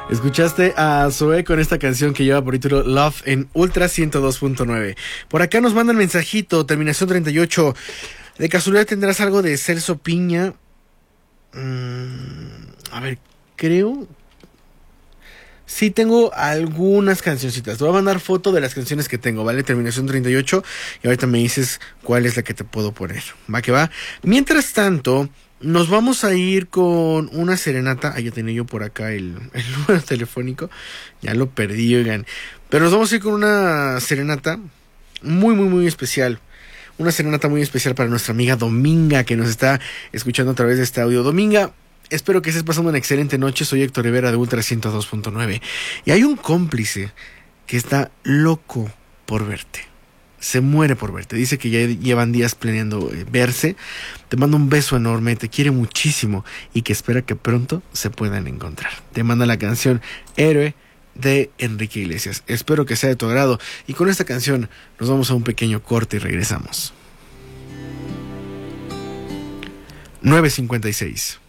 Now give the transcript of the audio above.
Escuchaste a Zoé con esta canción que lleva por título Love en Ultra 102.9. Por acá nos mandan mensajito, terminación 38. ¿De casualidad tendrás algo de Celso Piña? A ver, creo... Sí, tengo algunas cancioncitas. Te voy a mandar foto de las canciones que tengo, ¿vale? Terminación 38. Y ahorita me dices cuál es la que te puedo poner. Va que va. Mientras tanto, nos vamos a ir con una serenata. Ah, ya tenía yo por acá el número telefónico. Ya lo perdí, oigan. Pero nos vamos a ir con una serenata muy, muy, muy especial. Una serenata muy especial para nuestra amiga Dominga, que nos está escuchando a través de este audio. Dominga, espero que estés pasando una excelente noche. Soy Héctor Rivera de Ultra 102.9. Y hay un cómplice que está loco por verte. Se muere por verte. Dice que ya llevan días planeando verse. Te manda un beso enorme. Te quiere muchísimo. Y que espera que pronto se puedan encontrar. Te manda la canción Héroe de Enrique Iglesias. Espero que sea de tu agrado. Y con esta canción nos vamos a un pequeño corte y regresamos. 9:56.